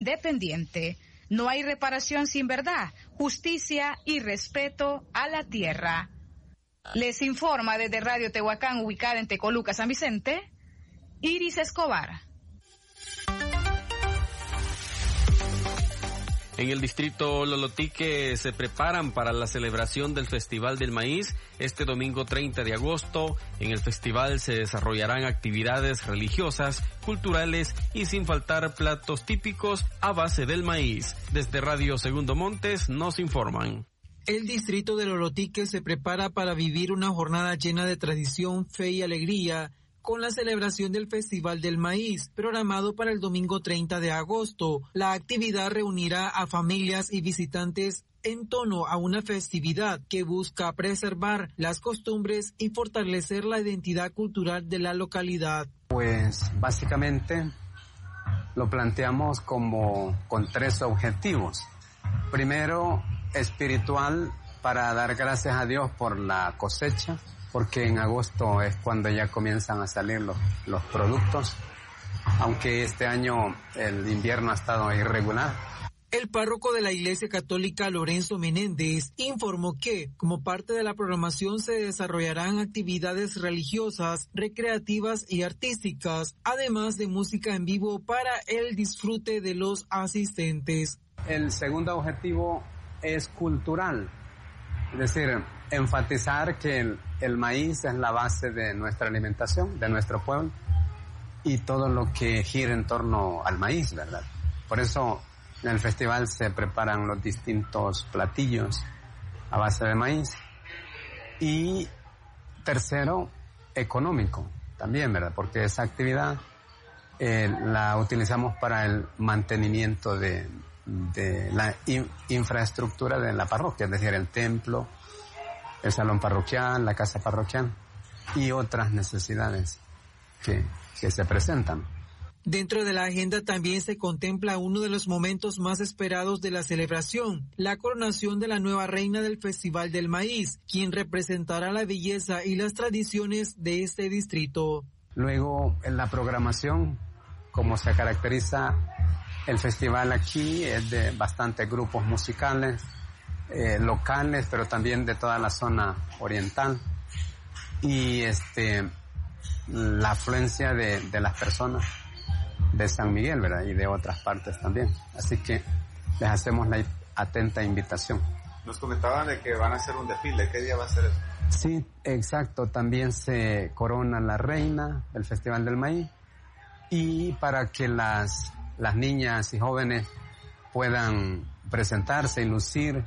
dependiente. No hay reparación sin verdad, justicia y respeto a la tierra. Les informa desde Radio Tehuacán, ubicada en Tecoluca, San Vicente, Iris Escobar. En el distrito Lolotique se preparan para la celebración del Festival del Maíz. Este domingo 30 de agosto, en el festival se desarrollarán actividades religiosas, culturales y sin faltar platos típicos a base del maíz. Desde Radio Segundo Montes nos informan. El distrito de Lolotique se prepara para vivir una jornada llena de tradición, fe y alegría, con la celebración del Festival del Maíz, programado para el domingo 30 de agosto. La actividad reunirá a familias y visitantes en torno a una festividad que busca preservar las costumbres y fortalecer la identidad cultural de la localidad. Pues básicamente lo planteamos como con 3 objetivos. Primero, espiritual, para dar gracias a Dios por la cosecha, porque en agosto es cuando ya comienzan a salir los productos, aunque este año el invierno ha estado irregular. El párroco de la Iglesia Católica, Lorenzo Menéndez, informó que, como parte de la programación, se desarrollarán actividades religiosas, recreativas y artísticas, además de música en vivo para el disfrute de los asistentes. El segundo objetivo es cultural, es decir, enfatizar que el maíz es la base de nuestra alimentación, de nuestro pueblo, y todo lo que gira en torno al maíz, ¿verdad? Por eso en el festival se preparan los distintos platillos a base de maíz. Y tercero, económico también, ¿verdad? Porque esa actividad la utilizamos para el mantenimiento de la infraestructura de la parroquia, es decir, el templo, el salón parroquial, la casa parroquial y otras necesidades que se presentan. Dentro de la agenda también se contempla uno de los momentos más esperados de la celebración, la coronación de la nueva reina del Festival del Maíz, quien representará la belleza y las tradiciones de este distrito. Luego, en la programación, como se caracteriza el festival aquí, es de bastantes grupos musicales, locales, pero también de toda la zona oriental, y la afluencia de las personas de San Miguel, ¿verdad? Y de otras partes también. Así que les hacemos la atenta invitación. Nos comentaban de que van a hacer un desfile. ¿Qué día va a ser eso? Sí, exacto. También se corona la reina del Festival del Maíz, y para que las niñas y jóvenes puedan presentarse y lucir,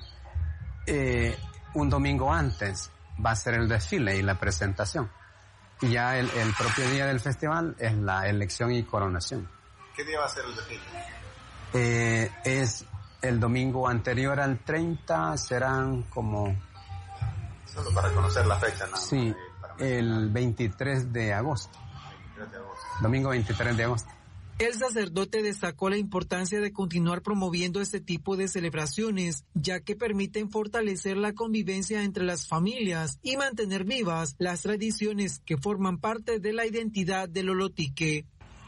un domingo antes va a ser el desfile y la presentación. Y ya el propio día del festival es la elección y coronación. ¿Qué día va a ser el desfile? Es el domingo anterior al 30, serán como... Solo para conocer la fecha, ¿no? Sí, el 23 de agosto. 23 de agosto. Domingo 23 de agosto. El sacerdote destacó la importancia de continuar promoviendo este tipo de celebraciones, ya que permiten fortalecer la convivencia entre las familias y mantener vivas las tradiciones que forman parte de la identidad del Lolotique.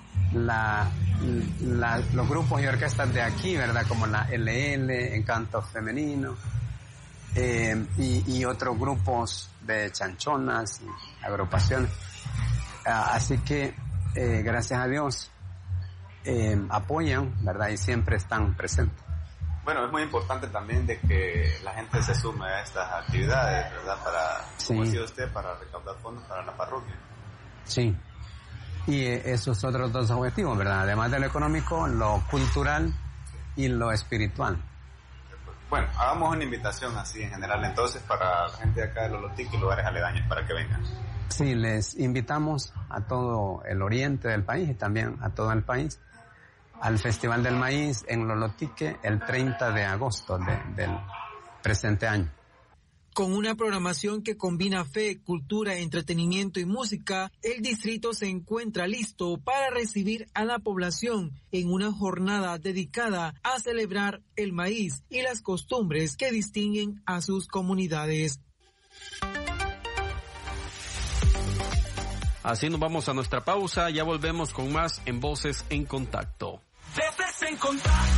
Los grupos y orquestas de aquí, ¿verdad? Como la LL, Encanto Femenino, y otros grupos de chanchonas y agrupaciones. Así que, gracias a Dios, apoyan, ¿verdad? Y siempre están presentes. Bueno, es muy importante también de que la gente se sume a estas actividades, ¿verdad? Como decía usted, para recaudar fondos para la parroquia. Sí. Y esos otros 2 objetivos, ¿verdad? Además de lo económico, lo cultural y lo espiritual. Bueno, hagamos una invitación así en general entonces para la gente de acá de Lolotique y lugares aledaños para que vengan. Sí, les invitamos a todo el oriente del país y también a todo el país al Festival del Maíz en Lolotique el 30 de agosto del presente año. Con una programación que combina fe, cultura, entretenimiento y música, el distrito se encuentra listo para recibir a la población en una jornada dedicada a celebrar el maíz y las costumbres que distinguen a sus comunidades. Así nos vamos a nuestra pausa, ya volvemos con más en Voces en Contacto. Voces en Contacto.